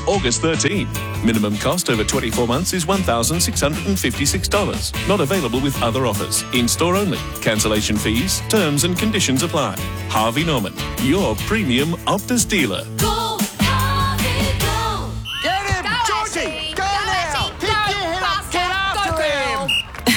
August 13. Minimum cost over 24 months is $1,656. Not available with other offers. In-store only. Cancellation fees, terms and conditions apply. Harvey Norman, your premium Optus dealer. Go, Harvey, go! Get him! Georgie! Go now! Pick your head up! Get after him!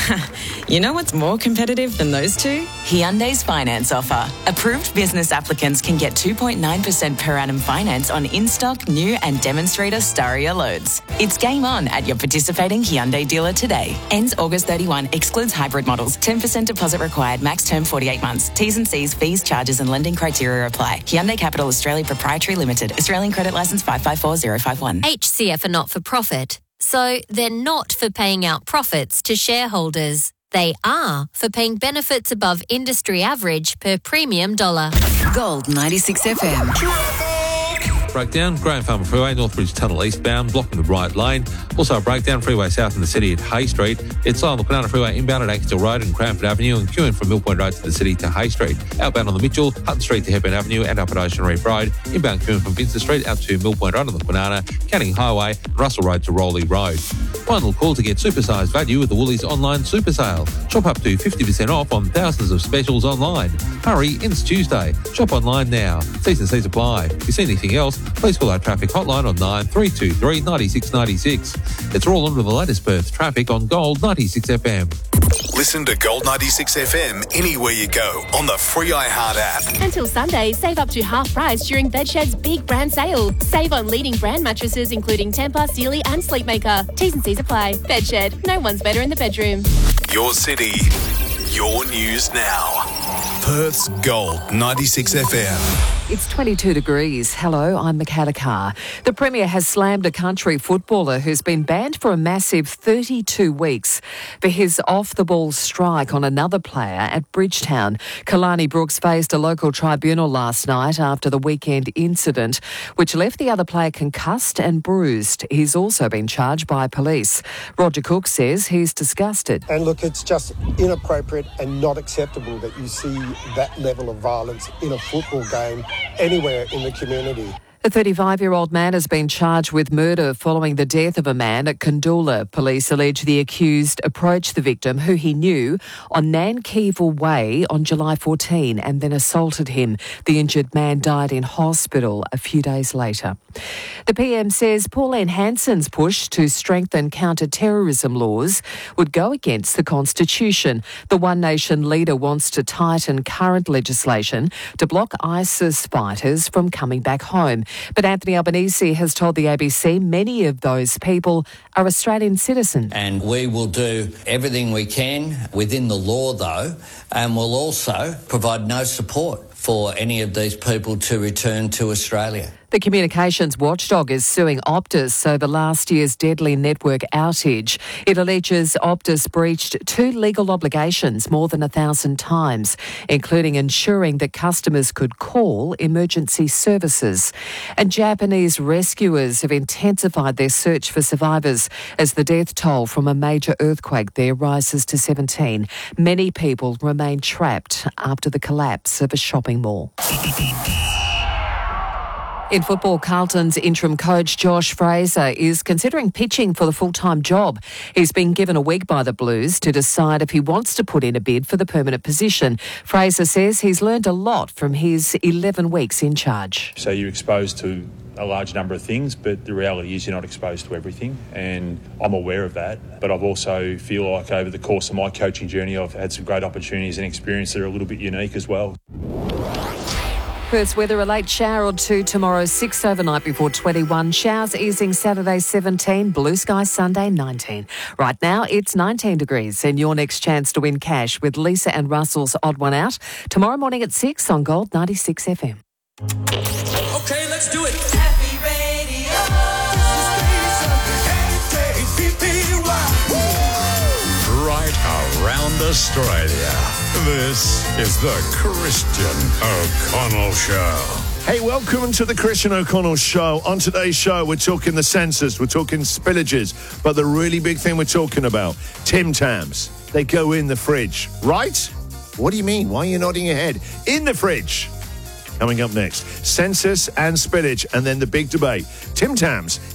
You know what's more competitive than those two? Hyundai's finance offer. Approved business applicants can get 2.9% per annum finance on in-stock, new and demonstrator Staria loads. It's game on at your participating Hyundai dealer today. Ends August 31. Excludes hybrid models. 10% deposit required. Max term 48 months. T's and C's, fees, charges and lending criteria apply. Hyundai Capital Australia Proprietary Limited. Australian Credit Licence 554051. HCF are not for profit, so they're not for paying out profits to shareholders. They are for paying benefits above industry average per premium dollar. Gold 96 FM. Breakdown, Graham Farmer Freeway, Northbridge Tunnel eastbound, blocking the right lane. Also a breakdown, freeway south in the city at Hay Street. It's on the Kwinana Freeway inbound at Axtell Road and Cranford Avenue and queuing from Mill Point Road to the city to Hay Street. Outbound on the Mitchell, Hutton Street to Hepburn Avenue and up at Ocean Reef Road. Inbound queuing from Vincent Street out to Mill Point Road on the Kwinana, Canning Highway, Russell Road to Rowley Road. Final call to get supersized value with the Woolies online super sale. Shop up to 50% off on thousands of specials online. Hurry, ends Tuesday. Shop online now. T's and C's apply. If you see anything else, please call our traffic hotline on 9323 9696. It's all under the latest Perth traffic on Gold 96 FM. Listen to Gold 96 FM anywhere you go on the free iHeart app. Until Sunday, save up to half price during Bedshed's big brand sale. Save on leading brand mattresses including Tempur, Sealy and Sleepmaker. T's and C's apply. Bedshed, no one's better in the bedroom. Your city, your news now. Perth's Gold 96 FM. It's 22 degrees. Hello, I'm Michaela Carr. The Premier has slammed a country footballer who's been banned for a massive 32 weeks for his off-the-ball strike on another player at Bridgetown. Kalani Brooks faced a local tribunal last night after the weekend incident, which left the other player concussed and bruised. He's also been charged by police. Roger Cook says he's disgusted. And look, it's just inappropriate and not acceptable that you see that level of violence in a football game anywhere in the community. A 35-year-old man has been charged with murder following the death of a man at Kandoola. Police allege the accused approached the victim, who he knew, on Nankeevil Way on July 14 and then assaulted him. The injured man died in hospital a few days later. The PM says Pauline Hanson's push to strengthen counter-terrorism laws would go against the Constitution. The One Nation leader wants to tighten current legislation to block ISIS fighters from coming back home. But Anthony Albanese has told the ABC many of those people are Australian citizens. And we will do everything we can within the law, though, and we'll also provide no support for any of these people to return to Australia. The communications watchdog is suing Optus over last year's deadly network outage. It alleges Optus breached 2 legal obligations more than 1,000 times, including ensuring that customers could call emergency services. And Japanese rescuers have intensified their search for survivors as the death toll from a major earthquake there rises to 17. Many people remain trapped after the collapse of a shopping mall. In football, Carlton's interim coach Josh Fraser is considering pitching for the full-time job. He's been given a week by the Blues to decide if he wants to put in a bid for the permanent position. Fraser says he's learned a lot from his 11 weeks in charge. So you're exposed to a large number of things, but the reality is you're not exposed to everything, and I'm aware of that. But I've also feel like over the course of my coaching journey, I've had some great opportunities and experience that are a little bit unique as well. Perth's weather, a late shower or two tomorrow, 6 overnight before 21. Showers easing Saturday 17, blue sky Sunday 19. Right now it's 19 degrees and your next chance to win cash with Lisa and Russell's Odd One Out tomorrow morning at 6 on Gold 96 FM. Okay, let's do it. Happy Radio. Right around Australia. This is the Christian O'Connell Show. Hey, welcome to the Christian O'Connell Show. On today's show, we're talking the census, we're talking spillages, but the really big thing we're talking about, Tim Tams. They go in the fridge, right? What do you mean? Why are you nodding your head? In the fridge. Coming up next, census and spillage, and then the big debate. Tim Tams